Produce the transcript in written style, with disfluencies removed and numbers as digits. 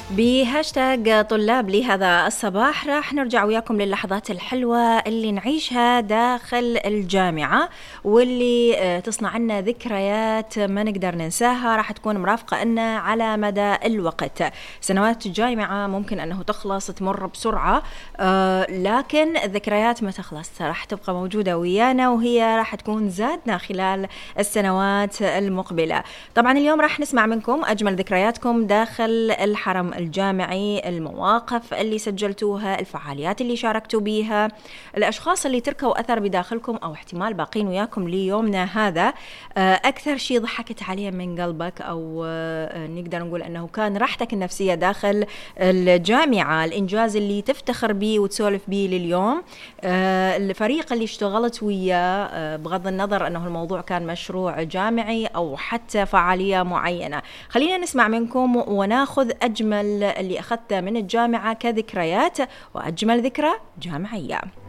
بهاشتاج طلاب لهذا الصباح راح نرجع وياكم للحظات الحلوة اللي نعيشها داخل الجامعة واللي تصنع لنا ذكريات ما نقدر ننساها، راح تكون مرافقة لنا على مدى الوقت. سنوات الجامعة ممكن أنه تخلص تمر بسرعة، لكن الذكريات ما تخلص، راح تبقى موجودة ويانا وهي راح تكون زادنا خلال السنوات المقبلة. طبعا اليوم راح نسمع منكم أجمل ذكرياتكم داخل الحرم الجامعي، المواقف اللي سجلتوها، الفعاليات اللي شاركتوا بيها، الأشخاص اللي تركوا أثر بداخلكم أو احتمال باقين وياكم ليومنا هذا. أكثر شيء ضحكت عليه من قلبك أو نقدر نقول أنه كان راحتك النفسية داخل الجامعة، الإنجاز اللي تفتخر بيه وتسولف بيه لليوم، الفريق اللي اشتغلت وياه، بغض النظر أنه الموضوع كان مشروع جامعي أو حتى فعالية معينة. خلينا نسمع منكم وناخذ أجمل اللي أخذته من الجامعة كذكريات وأجمل ذكرى جامعية.